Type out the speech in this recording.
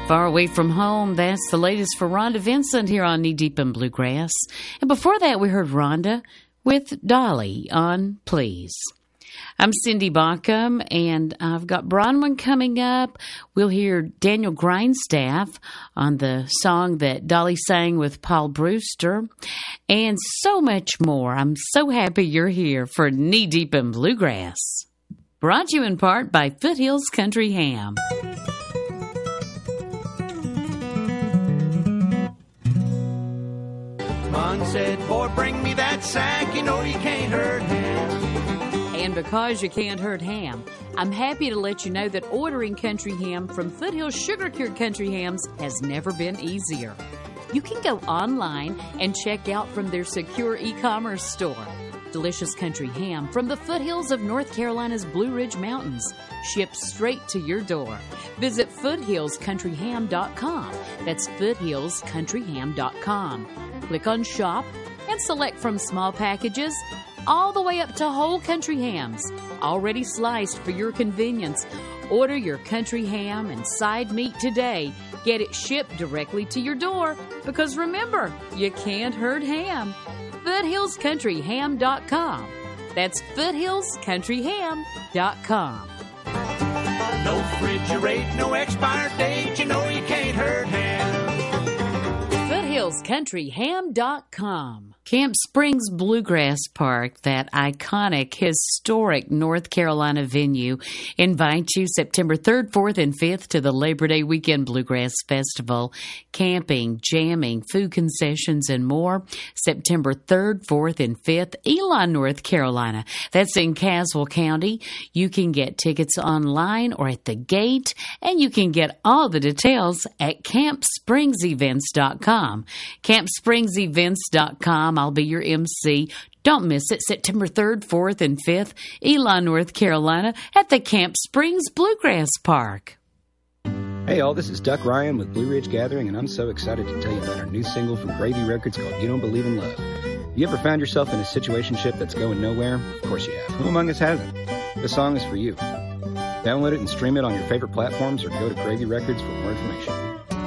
Far Away From Home, that's the latest for Rhonda Vincent here on Knee Deep in Bluegrass. And before that, we heard Rhonda with Dolly on Please. I'm Cindy Baucom, and I've got Bronwyn coming up. We'll hear Daniel Grindstaff on the song that Dolly sang with Paul Brewster, and so much more. I'm so happy you're here for Knee Deep in Bluegrass. Brought to you in part by Foothills Country Ham. Mom said, boy, bring me that sack, you know you can't hurt ham. And because you can't hurt ham, I'm happy to let you know that ordering country ham from Foothills Sugar Cured Country Hams has never been easier. You can go online and check out from their secure e-commerce store. Delicious country ham from the foothills of North Carolina's Blue Ridge Mountains, shipped straight to your door. Visit foothillscountryham.com. That's foothillscountryham.com. Click on Shop and select from small packages all the way up to whole country hams, already sliced for your convenience. Order your country ham and side meat today. Get it shipped directly to your door because remember, you can't hurt ham. foothillscountryham.com. That's foothillscountryham.com. No refrigerate, no expired date, you know you can't hurt ham. foothillscountryham.com. Camp Springs Bluegrass Park, that iconic, historic North Carolina venue, invites you September 3rd, 4th, and 5th to the Labor Day Weekend Bluegrass Festival. Camping, jamming, food concessions, and more. September 3rd, 4th, and 5th, Elon, North Carolina. That's in Caswell County. You can get tickets online or at the gate, and you can get all the details at CampSpringsEvents.com. CampSpringsEvents.com. I'll be your MC. Don't miss it. September 3rd, 4th, and 5th, Elon, North Carolina, at the Camp Springs Bluegrass Park. Hey all, this is Duck Ryan with Blue Ridge Gathering, and I'm so excited to tell you about our new single from Gravy Records called You Don't Believe in Love. You ever found yourself in a situationship that's going nowhere? Of course you have. Who among us hasn't? The song is for you. Download it and stream it on your favorite platforms or go to Gravy Records for more information.